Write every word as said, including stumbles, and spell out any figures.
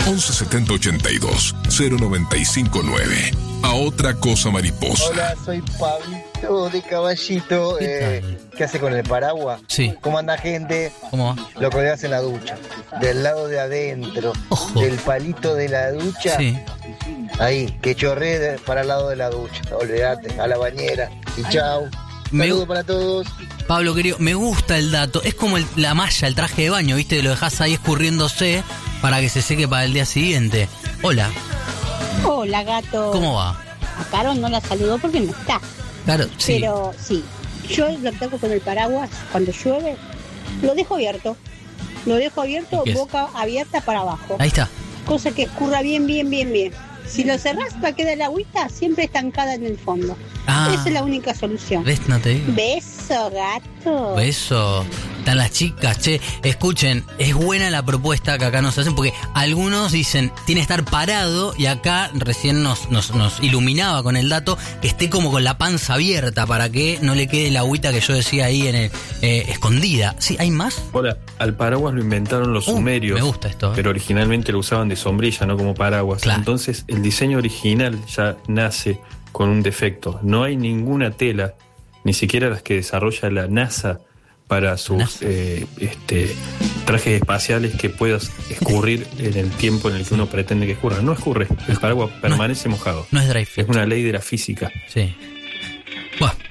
once setenta ochenta y dos cero noventa y cinco nueve. A otra cosa mariposa. Hola, soy Pablito de Caballito. ¿Qué, eh, ¿Qué hace con el paraguas? Sí. ¿Cómo anda, gente? ¿Cómo va? Lo colgás en la ducha. Del lado de adentro. Ojo. Del palito de la ducha. Sí. Ahí, que chorree de- para el lado de la ducha. Olvídate, a la bañera. Y chau. Me- Saludos para todos. Pablo, querido, me gusta el dato. Es como el- la malla, el traje de baño, ¿viste? Lo dejás ahí escurriéndose para que se seque para el día siguiente. Hola, Hola, gato. ¿cómo va? A Caro no la saludo porque no está. Claro, sí. Pero sí, yo lo que hago con el paraguas cuando llueve, lo dejo abierto. Lo dejo abierto, ¿Y qué es? boca abierta para abajo. Ahí está. Cosa que escurra bien, bien, bien, bien. Si lo cerrás, va a quedar el agüita siempre estancada en el fondo. Ah. Esa es la única solución. ¿Ves? No te digo. Beso, gato. Eso, están las chicas, che, escuchen, es buena la propuesta que acá nos hacen, porque algunos dicen, tiene que estar parado, y acá recién nos, nos, nos iluminaba con el dato, que esté como con la panza abierta, para que no le quede la agüita que yo decía ahí en el, eh, escondida. ¿Sí? ¿Hay más? Hola, al paraguas lo inventaron los Uh, sumerios. me gusta esto, ¿eh? Pero originalmente lo usaban de sombrilla, no como paraguas. Claro. Entonces el diseño original ya nace con un defecto. No hay ninguna tela, ni siquiera las que desarrolla la NASA para sus NASA. eh, este, trajes espaciales que puedas escurrir en el tiempo en el que uno pretende que escurra. No escurre, el paraguas permanece mojado. No es dry fit. Es una ley de la física. Sí. Bueno.